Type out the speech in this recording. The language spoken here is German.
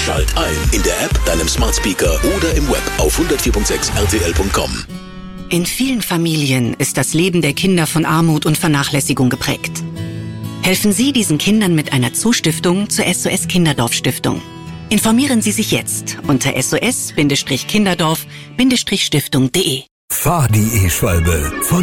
Schalt ein in der App, deinem Smart Speaker oder im Web auf 104.6 rtl.com. In vielen Familien ist das Leben der Kinder von Armut und Vernachlässigung geprägt. Helfen Sie diesen Kindern mit einer Zustiftung zur SOS Kinderdorf Stiftung. Informieren Sie sich jetzt unter sos-kinderdorf-stiftung.de. Fahr die E-Schwalbe von